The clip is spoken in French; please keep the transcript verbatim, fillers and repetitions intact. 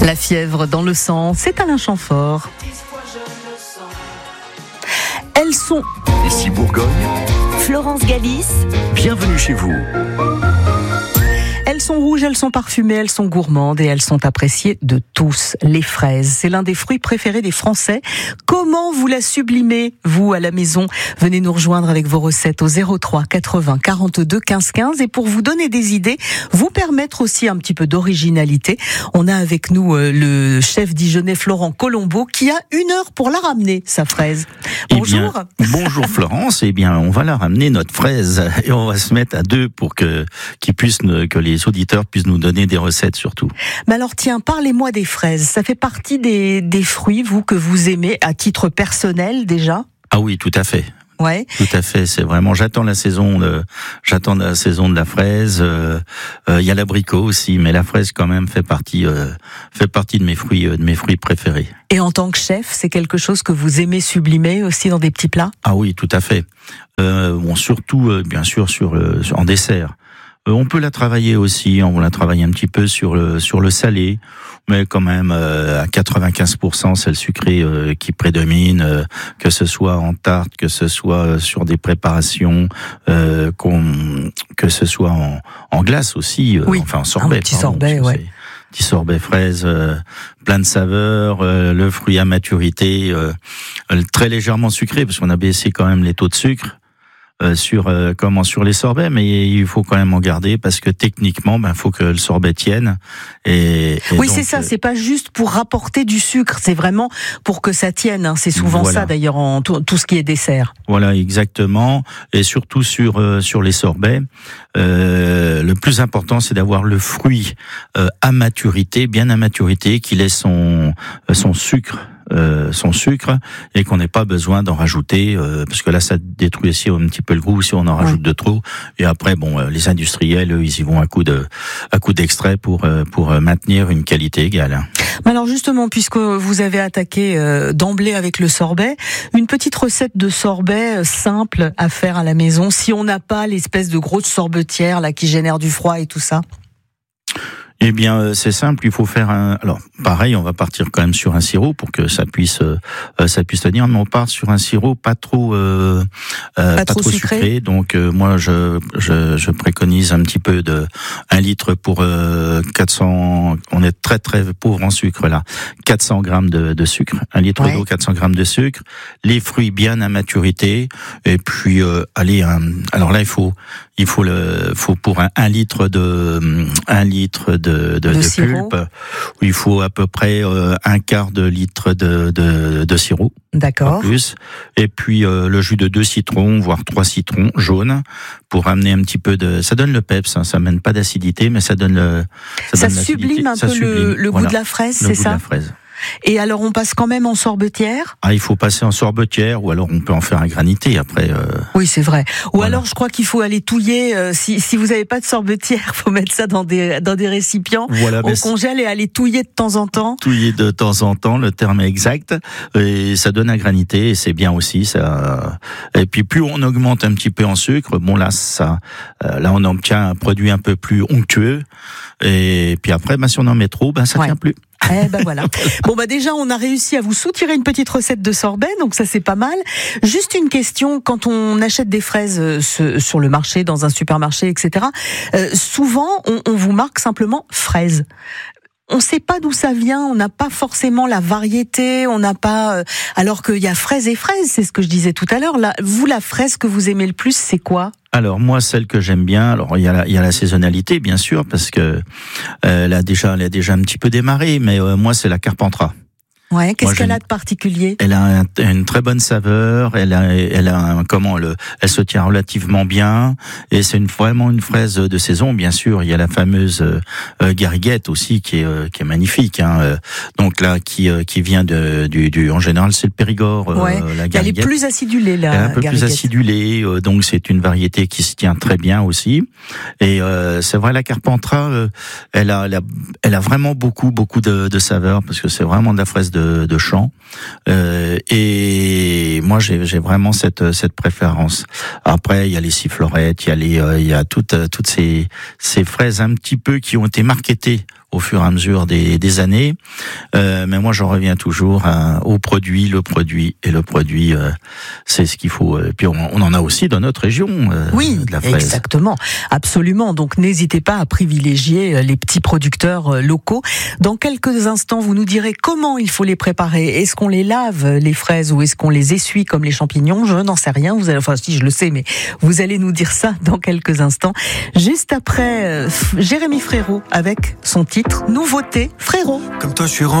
La fièvre dans le sang, c'est Alain Chamfort. Elles sont... Ici Bourgogne, Florence Galis. bienvenue chez vous. Elles sont rouges, elles sont parfumées, elles sont gourmandes et elles sont appréciées de tous. Les fraises, c'est l'un des fruits préférés des Français. Comment vous la sublimez, vous, à la maison? Venez nous rejoindre avec vos recettes au zéro trois quatre-vingts quarante-deux quinze quinze. Et pour vous donner des idées, vous permettre aussi un petit peu d'originalité, on a avec nous euh, le chef dijonnais Florent Colombo qui a une heure pour la ramener, sa fraise. Bonjour. Eh bien, bonjour Florence. Eh bien, on va la ramener, notre fraise, et on va se mettre à deux pour que, qu'ils puissent, que les auditeurs puissent nous donner des recettes surtout. Mais alors tiens, parlez-moi des fraises. Ça fait partie des, des fruits, vous, que vous aimez à titre personnel déjà? Ah oui, tout à fait. Ouais. Tout à fait. C'est vraiment, j'attends la saison de, j'attends la saison de la fraise. Il euh, euh, y a l'abricot aussi, mais la fraise quand même fait partie, euh, fait partie de mes fruits, euh, de mes fruits préférés. Et en tant que chef, c'est quelque chose que vous aimez sublimer aussi dans des petits plats? Ah oui, tout à fait. Euh, bon, surtout, euh, bien sûr, sur, le, sur en dessert. Euh, on peut la travailler aussi, on la travaille un petit peu sur le sur le salé, mais quand même euh, à quatre-vingt-quinze pour cent c'est le sucré euh, qui prédomine, euh, que ce soit en tarte, que ce soit sur des préparations, euh, qu'on, que ce soit en, en glace aussi, euh, oui, enfin en sorbet. Un petit pardon, sorbet, ouais. Petit sorbet fraise, euh, plein de saveurs, euh, le fruit à maturité, euh, très légèrement sucré parce qu'on a baissé quand même les taux de sucre. Euh, sur euh, comment sur les sorbets, mais il faut quand même en garder parce que techniquement, ben faut que le sorbet tienne. Et, et oui, donc, c'est ça. C'est pas juste pour rapporter du sucre, c'est vraiment pour que ça tienne. Hein. C'est souvent voilà. ça d'ailleurs en tout, tout ce qui est dessert. Voilà, exactement. Et surtout sur euh, sur les sorbets, euh, le plus important, c'est d'avoir le fruit euh, à maturité, bien à maturité, qui laisse son son sucre. Euh, son sucre et qu'on n'ait pas besoin d'en rajouter euh, parce que là ça détruit aussi un petit peu le goût si on en rajoute ouais. de trop. Et après bon euh, les industriels eux, ils y vont à coup de à coup d'extrait pour euh, pour maintenir une qualité égale. Alors justement, puisque vous avez attaqué euh, d'emblée avec le sorbet, une petite recette de sorbet simple à faire à la maison si on n'a pas l'espèce de grosse sorbetière là qui génère du froid et tout ça. Eh bien, c'est simple. Il faut faire un. Alors, pareil, on va partir quand même sur un sirop pour que ça puisse, euh, ça puisse tenir. Mais on part sur un sirop pas trop, euh, euh, pas, pas trop, trop sucré. sucré. Donc, euh, moi, je, je, je préconise un petit peu de un litre pour euh, quatre cents. On est très très pauvre en sucre là. quatre cents grammes de, de sucre. Un litre ouais. d'eau, quatre cents grammes de sucre. Les fruits bien à maturité. Et puis, euh, allez, un, alors là, il faut, il faut le, faut pour un, un litre de, un litre de De, de, de, de pulpe, où il faut à peu près euh, un quart de litre de, de, de sirop. D'accord. Plus. Et puis euh, le jus de deux citrons, voire trois citrons jaunes, pour amener un petit peu de. Ça donne le peps, hein, ça mène pas d'acidité, mais ça donne le. Ça, ça donne sublime un ça peu sublime. le, le voilà. goût de la fraise, le c'est goût ça. De la fraise. Et alors on passe quand même en sorbetière? Ah, il faut passer en sorbetière, ou alors on peut en faire un granité après. Euh... Oui, c'est vrai. Ou voilà. alors je crois qu'il faut aller touiller. Euh, si, si vous n'avez pas de sorbetière, faut mettre ça dans des dans des récipients. Voilà, on congèle et aller touiller de temps en temps. Touiller de temps en temps, le terme est exact. Et ça donne un granité et c'est bien aussi. Ça. Et puis plus on augmente un petit peu en sucre, bon là ça, euh, là on obtient un produit un peu plus onctueux. Et puis après, ben si on en met trop, ben ça ouais. tient plus. Eh ben voilà. Bon bah déjà on a réussi à vous soutirer une petite recette de sorbet, donc ça c'est pas mal. Juste une question, quand on achète des fraises euh, sur le marché, dans un supermarché, et cetera. Euh, souvent on, on vous marque simplement fraises. On ne sait pas d'où ça vient, on n'a pas forcément la variété, on n'a pas. Euh, alors qu'il y a fraises et fraises, c'est ce que je disais tout à l'heure. Là, vous, la fraise que vous aimez le plus, c'est quoi? Alors moi, celle que j'aime bien, alors il y a la, il y a la saisonnalité bien sûr parce que euh, elle a déjà, elle a déjà un petit peu démarré, mais euh, moi c'est la Carpentras. Ouais, qu'est-ce Moi, qu'elle a de particulier? Elle a un, une très bonne saveur. Elle a, elle a un, comment le, elle se tient relativement bien. Et c'est une, vraiment une fraise de saison, bien sûr. Il y a la fameuse euh, gariguette aussi qui est, euh, qui est magnifique. Hein. Euh, donc là, qui, euh, qui vient de, du, du, en général, c'est le Périgord. Euh, ouais. La gariguette. Elle est plus acidulée, la Elle est un peu gariguette. plus acidulée. Euh, donc c'est une variété qui se tient très bien aussi. Et euh, c'est vrai, la Carpentras, euh, elle a, elle a, elle a vraiment beaucoup, beaucoup de, de saveurs parce que c'est vraiment de la fraise de de, de champ euh, et moi j'ai, j'ai vraiment cette cette préférence. Après il y a les sifflorettes, il y a les euh, il y a toutes toutes ces ces fraises un petit peu qui ont été marketées au fur et à mesure des, des années. Euh, mais moi, j'en reviens toujours à, au produit, le produit et le produit, euh, c'est ce qu'il faut. Et puis on, on en a aussi dans notre région. Euh, oui, de la fraise. Exactement, absolument. Donc n'hésitez pas à privilégier les petits producteurs locaux. Dans quelques instants, vous nous direz comment il faut les préparer. Est-ce qu'on les lave les fraises ou est-ce qu'on les essuie comme les champignons? Je n'en sais rien. Vous allez, enfin si je le sais, mais vous allez nous dire ça dans quelques instants. Juste après, euh, Jérémy Frérot avec son titre Nouveauté Frérot. Comme toi, je suis